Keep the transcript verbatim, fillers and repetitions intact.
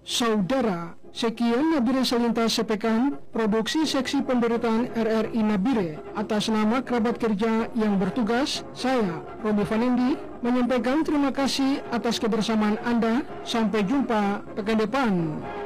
Saudara, sekian Nabire Selintas Sepekan, produksi Seksi Pemberitaan R R I Nabire. Atas nama kerabat kerja yang bertugas, saya, Robi Vanendi, menyampaikan terima kasih atas kebersamaan Anda. Sampai jumpa pekan depan.